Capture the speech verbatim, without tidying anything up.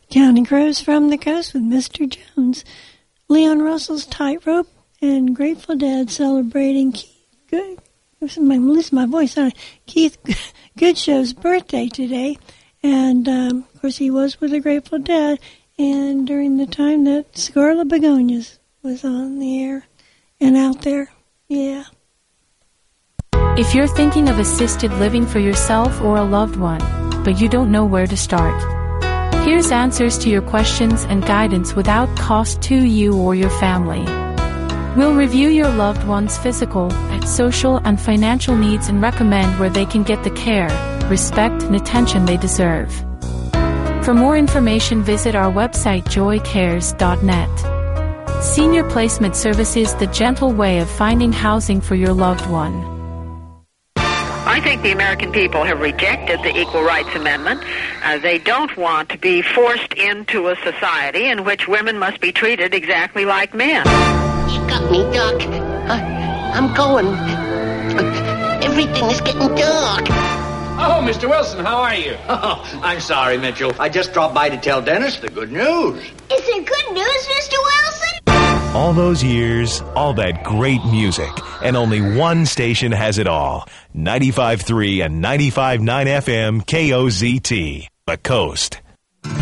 Counting Crows from the Coast with Mister Jones. Leon Russell's Tightrope, and Grateful Dead celebrating Keith Good. I'm losing my voice. Huh? Keith Goodshow's birthday today, and um, of course he was with the Grateful Dead, and during the time that Scarlet Begonias was on the air and out there, yeah. If you're thinking of assisted living for yourself or a loved one, but you don't know where to start, here's answers to your questions and guidance without cost to you or your family. We'll review your loved one's physical, social, and financial needs and recommend where they can get the care, respect, and attention they deserve. For more information, visit our website joy cares dot net. Senior Placement Services, the gentle way of finding housing for your loved one. I think the American people have rejected the Equal Rights Amendment. Uh, they don't want to be forced into a society in which women must be treated exactly like men. You got me, Doc. I, I'm going. Everything is getting dark. Oh, Mister Wilson, how are you? Oh, I'm sorry, Mitchell. I just dropped by to tell Dennis the good news. Is it good news, Mister Wilson? All those years, all that great music, and only one station has it all. ninety-five point three and ninety-five point nine F M K O Z T, The Coast.